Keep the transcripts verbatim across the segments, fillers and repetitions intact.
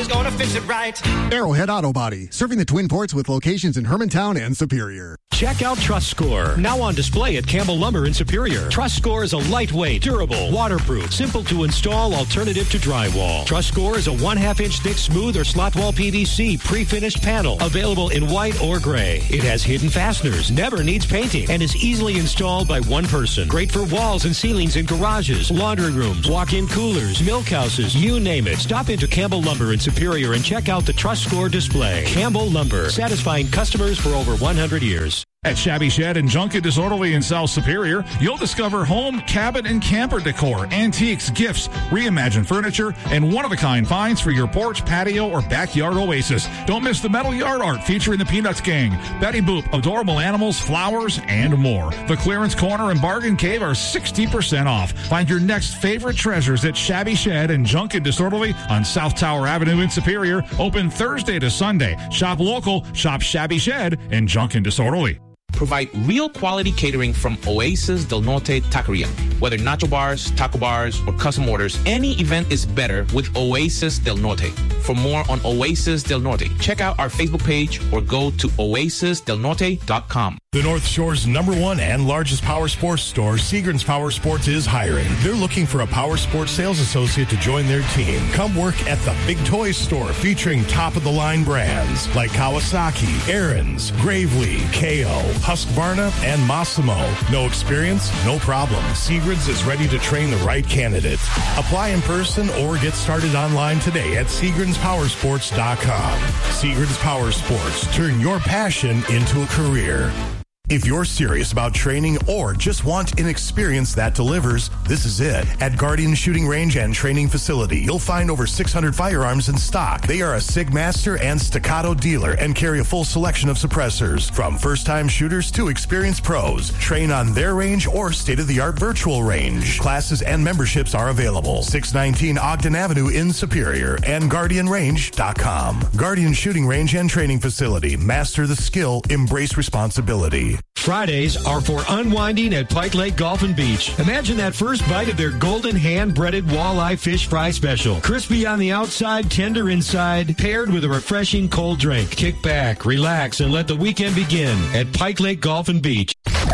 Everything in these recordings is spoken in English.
Somebody's gonna fix it right. Arrowhead Auto Body, serving the Twin Ports with locations in Hermantown and Superior. Check out Trust Score, now on display at Campbell Lumber in Superior. Trust Score is a lightweight, durable, waterproof, simple to install alternative to drywall. Trust Score is a one half inch thick smooth or slot wall P V C pre-finished panel, available in white or gray. It has hidden fasteners, never needs painting, and is easily installed by one person. Great for walls and ceilings in garages, laundry rooms, walk-in coolers, milk houses, you name it. Stop into Campbell Lumber in Superior and check out the Trust Score display. Campbell Lumber, satisfying customers for over one hundred years. At Shabby Shed and Junk and Disorderly in South Superior, you'll discover home, cabin, and camper decor, antiques, gifts, reimagined furniture, and one-of-a-kind finds for your porch, patio, or backyard oasis. Don't miss the metal yard art featuring the Peanuts Gang, Betty Boop, adorable animals, flowers, and more. The Clearance Corner and Bargain Cave are sixty percent off. Find your next favorite treasures at Shabby Shed and Junk and Disorderly on South Tower Avenue in Superior. Open Thursday to Sunday. Shop local, shop Shabby Shed and Junk and Disorderly. Provide real quality catering from Oasis Del Norte Taqueria. Whether nacho bars, taco bars, or custom orders, any event is better with Oasis Del Norte. For more on Oasis Del Norte, check out our Facebook page or go to oasis del norte dot com. The North Shore's number one and largest power sports store, Seagram's Power Sports, is hiring. They're looking for a power sports sales associate to join their team. Come work at the Big Toys store featuring top-of-the-line brands like Kawasaki, Aaron's, Gravely, K O, Husqvarna, and Massimo. No experience? No problem. Seagram's is ready to train the right candidate. Apply in person or get started online today at Seagrams Power Sports dot com. Seagram's Power Sports. Turn your passion into a career. If you're serious about training or just want an experience that delivers, this is it. At Guardian Shooting Range and Training Facility, you'll find over six hundred firearms in stock. They are a SIG Master and Staccato dealer and carry a full selection of suppressors. From first-time shooters to experienced pros, train on their range or state-of-the-art virtual range. Classes and memberships are available. six nineteen Ogden Avenue in Superior and guardian range dot com. Guardian Shooting Range and Training Facility. Master the skill, embrace responsibility. Fridays are for unwinding at Pike Lake Golf and Beach. Imagine that first bite of their golden hand-breaded walleye fish fry special. Crispy on the outside, tender inside, paired with a refreshing cold drink. Kick back, relax, and let the weekend begin at Pike Lake Golf and Beach.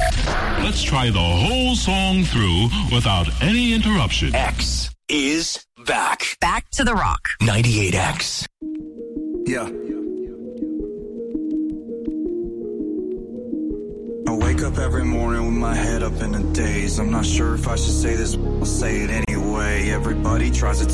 Let's try the whole song through without any interruption. X is back. Back to the rock. ninety-eight X. Yeah. I wake up every morning with my head up in a daze. I'm not sure if I should say this, I'll say it anyway. Everybody tries to